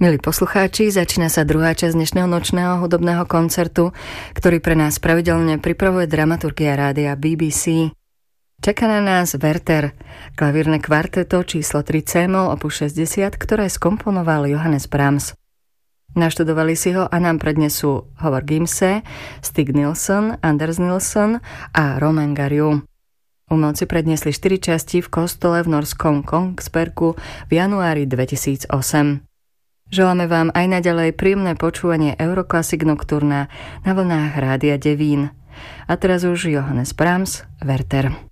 Milí poslucháči, začína sa druhá časť dnešného nočného hudobného koncertu, ktorý pre nás pravidelne pripravuje dramaturgia rádia BBC. Čaká na nás Werther, klavírne kvarteto číslo 3 C-moll opus 60, ktoré skomponoval Johannes Brahms. Naštudovali si ho a nám prednesú Hovor Gimse, Stig Nilsson, Anders Nilsson a Roman Gariu. Umelci predniesli 4 časti v kostole v norskom Kongsbergu v januári 2008. Želáme vám aj naďalej príjemné počúvanie Euroclassic Nocturna na vlnách Rádia Devín. A teraz už Johannes Brahms, Werther.